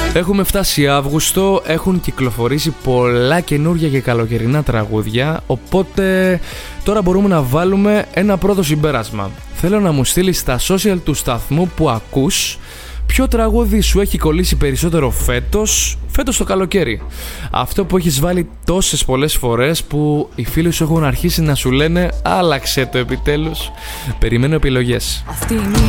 Έχουμε φτάσει Αύγουστο, έχουν κυκλοφορήσει πολλά καινούργια και καλοκαιρινά τραγούδια, οπότε τώρα μπορούμε να βάλουμε ένα πρώτο συμπέρασμα. Θέλω να μου στείλεις στα social του σταθμού που ακούς ποιο τραγούδι σου έχει κολλήσει περισσότερο φέτος το καλοκαίρι. Αυτό που έχεις βάλει τόσες πολλές φορές που οι φίλοι σου έχουν αρχίσει να σου λένε άλλαξε το επιτέλους. Περιμένω επιλογές. Αυτή είναι